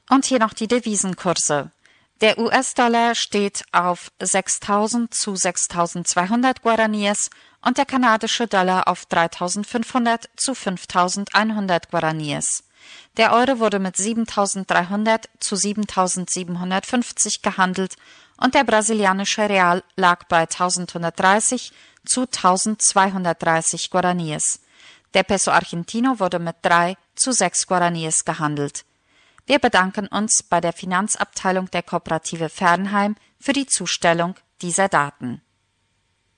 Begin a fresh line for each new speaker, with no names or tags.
Und hier noch die Devisenkurse. Der US-Dollar steht auf 6.000 zu 6.200 Guaraníes und der kanadische Dollar auf 3.500 zu 5.100 Guaraníes. Der Euro wurde mit 7.300 zu 7.750 gehandelt und der brasilianische Real lag bei 1.130 zu 1.230 Guaraníes. Der Peso Argentino wurde mit 3 zu 6 Guaraníes gehandelt. Wir bedanken uns bei der Finanzabteilung der Kooperative Fernheim für die Zustellung dieser Daten.